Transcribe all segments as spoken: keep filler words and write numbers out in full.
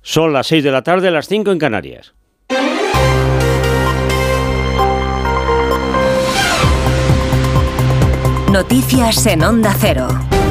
Son las seis de la tarde, las cinco en Canarias. Noticias en Onda Cero.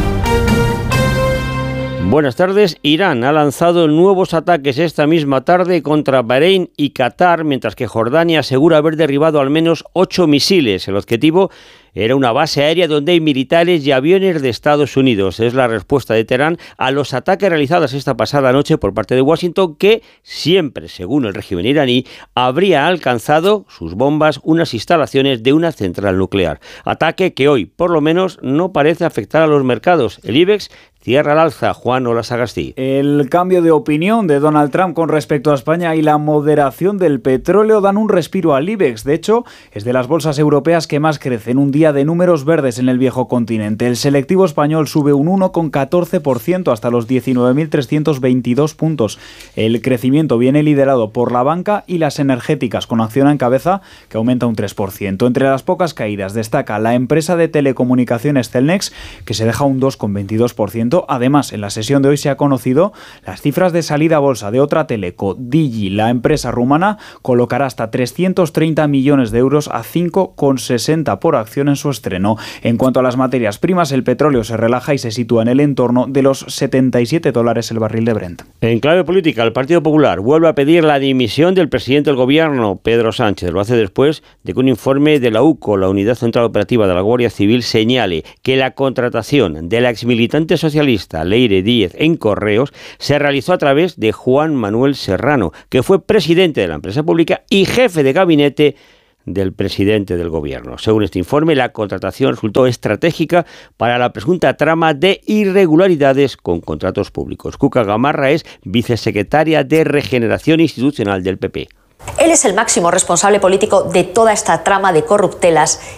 Buenas tardes. Irán ha lanzado nuevos ataques esta misma tarde contra Bahrein y Qatar, mientras que Jordania asegura haber derribado al menos ocho misiles. El objetivo era una base aérea donde hay militares y aviones de Estados Unidos. Es la respuesta de Teherán a los ataques realizados esta pasada noche por parte de Washington, que siempre, según el régimen iraní, habría alcanzado sus bombas unas instalaciones de una central nuclear. Ataque que hoy, por lo menos, no parece afectar a los mercados. El IBEX cierra al alza. Juan Olasagasti. El cambio de opinión de Donald Trump con respecto a España y la moderación del petróleo dan un respiro al IBEX. De hecho, es de las bolsas europeas que más crecen. Un día de números verdes en el viejo continente. El selectivo español sube un uno coma catorce por ciento hasta los diecinueve mil trescientos veintidós puntos. El crecimiento viene liderado por la banca y las energéticas, con Acciona en cabeza, que aumenta un tres por ciento. Entre las pocas caídas destaca la empresa de telecomunicaciones Cellnex, que se deja un dos coma veintidós por ciento. Además, en la sesión de hoy se ha conocido las cifras de salida a bolsa de otra teleco, Digi. La empresa rumana colocará hasta trescientos treinta millones de euros a cinco coma sesenta por acción en su estreno. En cuanto a las materias primas, el petróleo se relaja y se sitúa en el entorno de los setenta y siete dólares el barril de Brent. En clave política, el Partido Popular vuelve a pedir la dimisión del presidente del gobierno, Pedro Sánchez. Lo hace después de que un informe de la U C O, la Unidad Central Operativa de la Guardia Civil, señale que la contratación de la exmilitante socialista Leire Díez en Correos se realizó a través de Juan Manuel Serrano, que fue presidente de la empresa pública y jefe de gabinete del presidente del gobierno. Según este informe, la contratación resultó estratégica para la presunta trama de irregularidades con contratos públicos. Cuca Gamarra es vicesecretaria de Regeneración Institucional del P P. Él es el máximo responsable político de toda esta trama de corruptelas